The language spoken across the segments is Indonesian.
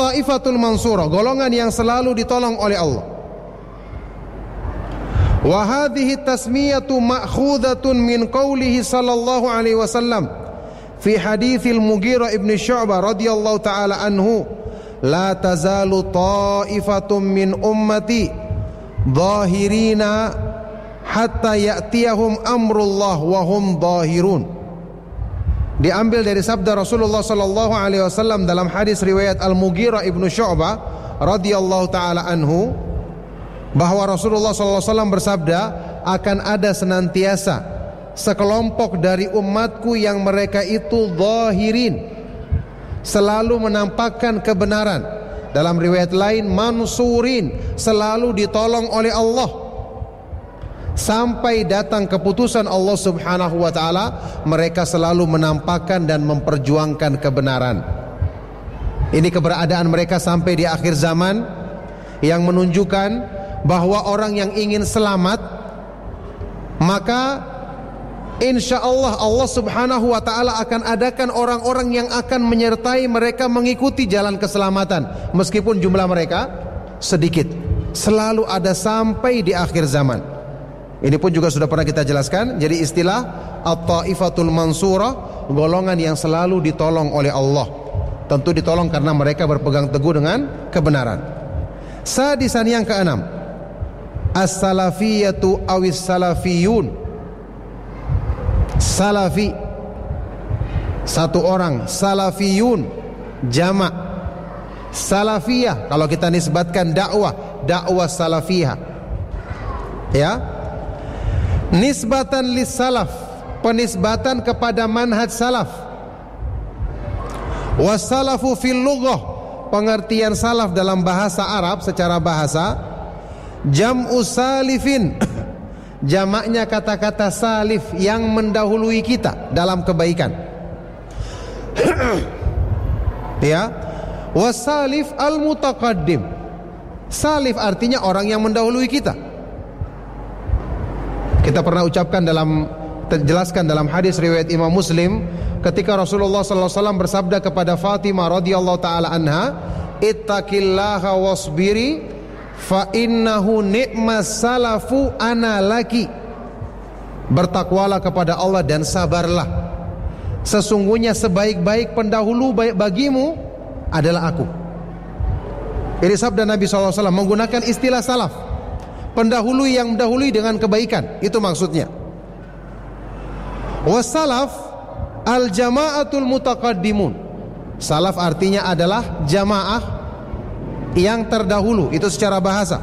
at-taifatul mansurah, golongan yang selalu ditolong oleh Allah. Wa hadhihi tasmiyatu ma'khudatun min qawlihi sallallahu alaihi wasallam fi haditsil Mughirah ibn Syu'bah radhiyallahu ta'ala anhu, la tazalu ta'ifatum min ummati dhahirina hatta ya'tiyahum amrullah wa hum dhahirun. Diambil dari sabda Rasulullah sallallahu alaihi wasallam dalam hadis riwayat Al-Mughirah ibn Syu'bah radhiyallahu taala anhu, bahwa Rasulullah sallallahu alaihi wasallam bersabda, akan ada senantiasa sekelompok dari umatku yang mereka itu zahirin, selalu menampakkan kebenaran. Dalam riwayat lain mansurin, selalu ditolong oleh Allah, sampai datang keputusan Allah subhanahu wa ta'ala, mereka selalu menampakkan dan memperjuangkan kebenaran. Ini keberadaan mereka sampai di akhir zaman, yang menunjukkan bahwa orang yang ingin selamat, maka insya Allah Allah subhanahu wa ta'ala akan adakan orang-orang yang akan menyertai mereka mengikuti jalan keselamatan, meskipun jumlah mereka sedikit. Selalu ada sampai di akhir zaman. Ini pun juga sudah pernah kita jelaskan. Jadi istilah at-taifatul mansurah, golongan yang selalu ditolong oleh Allah. Tentu ditolong karena mereka berpegang teguh dengan kebenaran. Sadisan yang keenam, as-salafiyatu awis salafiyun. Salafi, satu orang, salafiyun jamak. Salafiyah kalau kita nisbatkan dakwah salafiyah, ya, nisbatan lis salaf, penisbatan kepada manhaj salaf. Wasalafu fil lughah, pengertian salaf dalam bahasa Arab secara bahasa, jam'u salifin, jamaknya kata-kata salif, yang mendahului kita dalam kebaikan. Ya, wasalif al mutaqaddim, salif artinya orang yang mendahului kita. Kita pernah ucapkan jelaskan dalam hadis riwayat Imam Muslim, ketika Rasulullah sallallahu alaihi wasallam bersabda kepada Fatimah radhiyallahu taala anha, ittaqillaha wasbiri fa innahu ni'mas salafu ana laki. Bertakwalah kepada Allah dan sabarlah, sesungguhnya sebaik-baik pendahulu bagimu adalah aku. Ini sabda Nabi sallallahu alaihi wasallam menggunakan istilah salaf, pendahulu yang mendahului dengan kebaikan, itu maksudnya. Wassalaf al-jama'atul mutaqaddimun, salaf artinya adalah jamaah yang terdahulu, itu secara bahasa,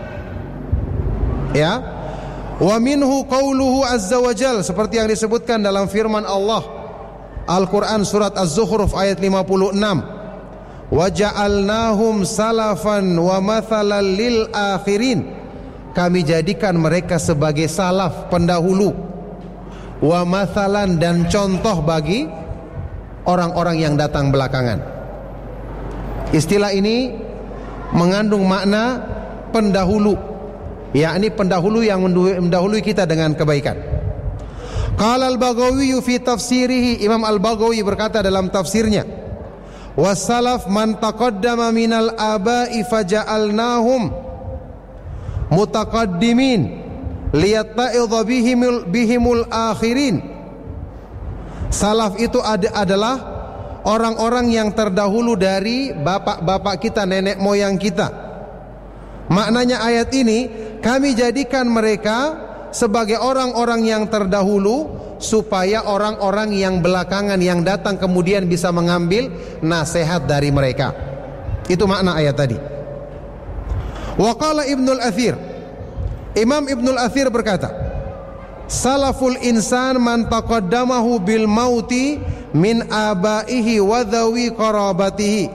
ya. Wa minhu qauluhu azza wa jal, seperti yang disebutkan dalam firman Allah Al-Quran surat Az-Zukhruf ayat 56, wa ja'alnahum salafan wa mathalan lil akhirin, kami jadikan mereka sebagai salaf, pendahulu, wa mathalan, dan contoh bagi orang-orang yang datang belakangan. Istilah ini mengandung makna pendahulu, yakni pendahulu yang mendahului kita dengan kebaikan. Qala al-Baghawi fi tafsirihi, Imam al-Baghawi berkata dalam tafsirnya, wassalaf man taqaddama minal aba'i faja'alnahum mutaqaddimin liyatta'idha bihimul akhirin. Salaf itu adalah orang-orang yang terdahulu dari bapak-bapak kita, nenek moyang kita. Maknanya ayat ini, kami jadikan mereka sebagai orang-orang yang terdahulu, supaya orang-orang yang belakangan yang datang kemudian bisa mengambil nasihat dari mereka. Itu makna ayat tadi. Wa qala Ibnul Athir, Imam Ibnul Athir berkata, salaful insan man taqaddamahu bil mauti min abaihi wa dhawi qarabatihi.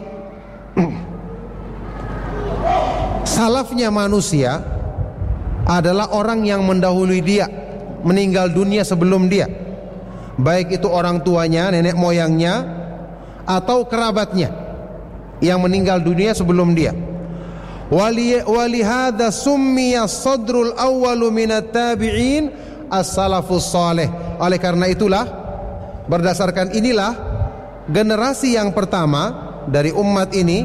Salafnya manusia adalah orang yang mendahului dia, meninggal dunia sebelum dia, baik itu orang tuanya, nenek moyangnya, atau kerabatnya yang meninggal dunia sebelum dia. Walihada summiya sadrul awwalu minat tabi'in as-salafus salih. Oleh karena itulah, berdasarkan inilah, generasi yang pertama dari umat ini,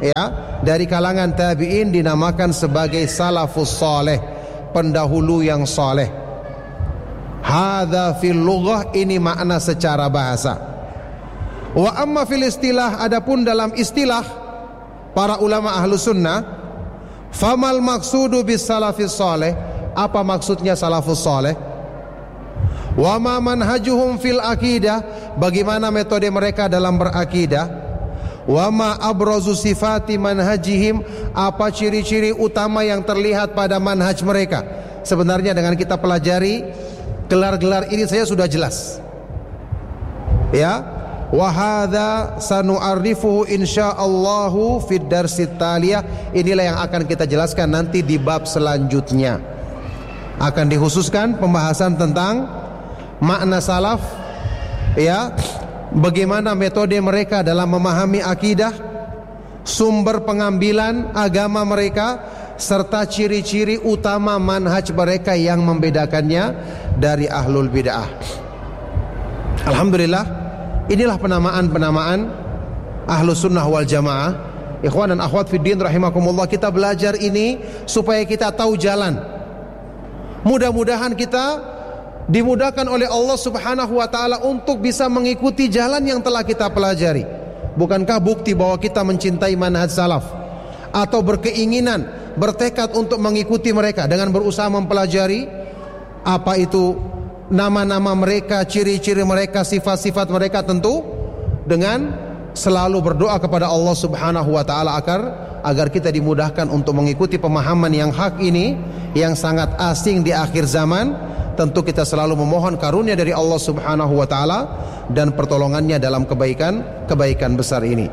ya, dari kalangan tabi'in dinamakan sebagai salafus saleh, pendahulu yang saleh. Hadza fil lughah, ini makna secara bahasa. Wa amma fil istilah, adapun dalam istilah para ulama ahlu sunnah, famal maksudu bis salafis saleh, apa maksudnya salafus saleh? Wa ma manhajuhum fil akidah, bagaimana metode mereka dalam berakidah? Wa ma abrazu sifati manhajihim, apa ciri-ciri utama yang terlihat pada manhaj mereka? Sebenarnya dengan kita pelajari gelar-gelar ini saya sudah jelas. Ya, wa hadza sanu'arrifuhu insyaallahu fid darsit taliyah. Inilah yang akan kita jelaskan nanti di bab selanjutnya. Akan dikhususkan pembahasan tentang makna salaf, ya, bagaimana metode mereka dalam memahami akidah, sumber pengambilan agama mereka, serta ciri-ciri utama manhaj mereka yang membedakannya dari ahlul bid'ah. Alhamdulillah, inilah penamaan-penamaan ahlus sunnah wal jamaah. Ikhwan dan akhwat fiddin rahimakumullah, kita belajar ini supaya kita tahu jalan. Mudah-mudahan kita dimudahkan oleh Allah subhanahu wa ta'ala untuk bisa mengikuti jalan yang telah kita pelajari. Bukankah bukti bahwa kita mencintai manhaj salaf, atau berkeinginan, bertekad untuk mengikuti mereka dengan berusaha mempelajari apa itu nama-nama mereka, ciri-ciri mereka, sifat-sifat mereka, tentu dengan selalu berdoa kepada Allah subhanahu wa ta'ala agar kita dimudahkan untuk mengikuti pemahaman yang hak ini, yang sangat asing di akhir zaman. Tentu kita selalu memohon karunia dari Allah subhanahu wa ta'ala dan pertolongannya dalam kebaikan besar ini.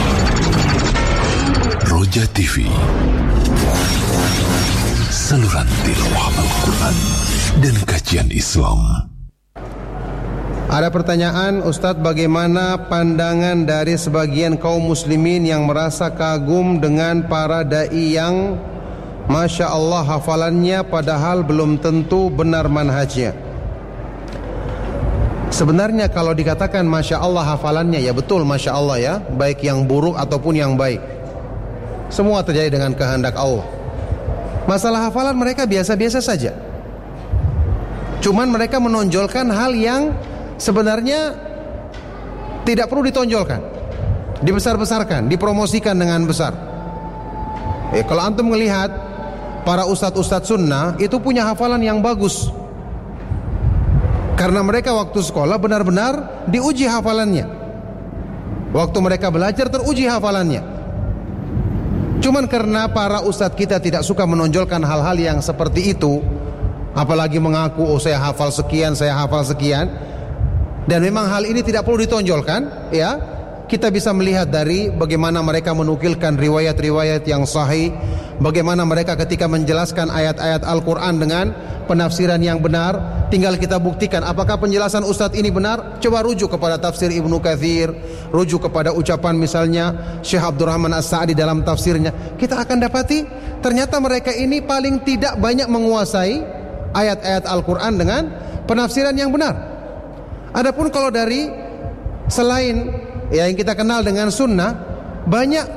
Roja TV, saluran tilawah Al-Quran dan kajian Islam. Ada pertanyaan, Ustadz, bagaimana pandangan dari sebagian kaum muslimin yang merasa kagum dengan para da'i yang Masya Allah hafalannya padahal belum tentu benar manhajnya? Sebenarnya kalau dikatakan Masya Allah hafalannya, ya betul Masya Allah ya, baik yang buruk ataupun yang baik, semua terjadi dengan kehendak Allah. Masalah hafalan mereka biasa-biasa saja, cuman mereka menonjolkan hal yang sebenarnya tidak perlu ditonjolkan, dibesar-besarkan, dipromosikan dengan besar. Kalau antum melihat para ustadz-ustadz sunnah itu punya hafalan yang bagus, karena mereka waktu sekolah benar-benar diuji hafalannya. Waktu mereka belajar teruji hafalannya. Cuman karena para ustadz kita tidak suka menonjolkan hal-hal yang seperti itu, apalagi mengaku, oh saya hafal sekian, saya hafal sekian, dan memang hal ini tidak perlu ditonjolkan, ya. Kita bisa melihat dari bagaimana mereka menukilkan riwayat-riwayat yang sahih, bagaimana mereka ketika menjelaskan ayat-ayat Al-Quran dengan penafsiran yang benar. Tinggal kita buktikan apakah penjelasan Ustadz ini benar. Coba rujuk kepada tafsir Ibnu Katsir, rujuk kepada ucapan misalnya Syekh Abdurrahman As-Sa'di dalam tafsirnya. Kita akan dapati ternyata mereka ini paling tidak banyak menguasai ayat-ayat Al-Quran dengan penafsiran yang benar. Adapun kalau dari selain yang kita kenal dengan sunnah, banyak